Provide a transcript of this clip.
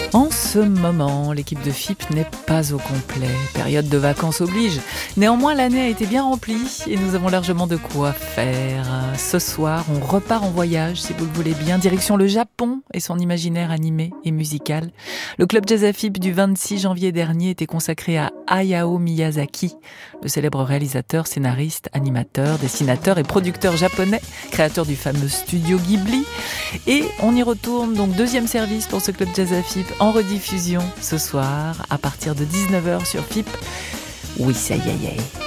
En ce moment, l'équipe de FIP n'est pas au complet. Période de vacances oblige. Néanmoins, l'année a été bien remplie et nous avons largement de quoi faire. Ce soir, on repart en voyage, si vous le voulez bien, direction le Japon et son imaginaire animé et musical. Le club Jazz à FIP du 26 janvier dernier était consacré à Hayao Miyazaki, le célèbre réalisateur, scénariste, animateur, dessinateur et producteur japonais, créateur du fameux studio Ghibli. Et on y retourne, donc deuxième service pour ce club Jazz à FIP en rediffusion ce soir à partir de 19h sur FIP. Oui, ça y est.